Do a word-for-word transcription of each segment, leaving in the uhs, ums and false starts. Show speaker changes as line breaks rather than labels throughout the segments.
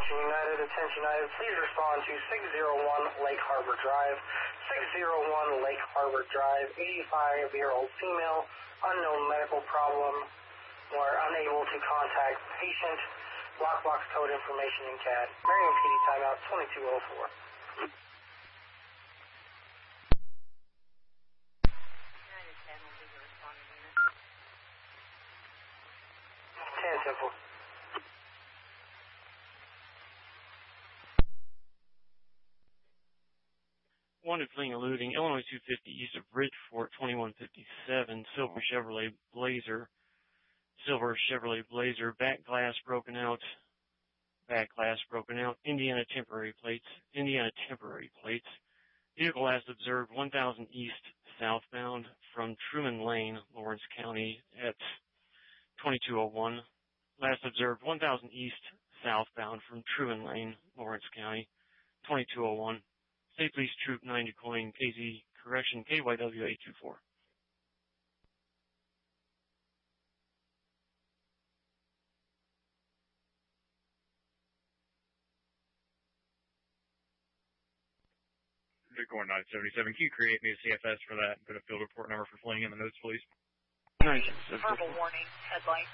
Attention United, attention United, please respond to six zero one Lake Harbor Drive. six zero one Lake Harbor Drive, eighty-five-year-old female, unknown medical problem. We're unable to contact patient. Block box code information in C A D. Marion P D timeout twenty-two oh four. ten simple.
Wanted fleeing eluding Illinois two fifty east of Bridgeport, twenty-one fifty-seven, silver Chevrolet Blazer, silver Chevrolet Blazer, back glass broken out, back glass broken out, Indiana temporary plates, Indiana temporary plates. Vehicle last observed one thousand east southbound from Truman Lane, Lawrence County at twenty-two oh one. Last observed one thousand east southbound from Truman Lane, Lawrence County, twenty-two oh one. State Police Troop nine DuQuoin, K Z, correction, K Y W eight two four.
DuQuoin nine seventy-seven, can you create me a C F S for that and put a field report number for fleeing in the notes, please?
nine seventy-seven.
Verbal warning, headlight.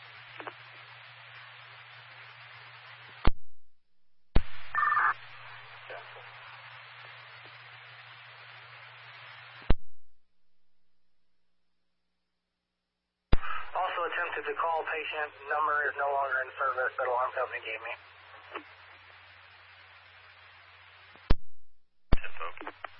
Also attempted to call patient. Number is no longer in service that alarm company gave me.
Info.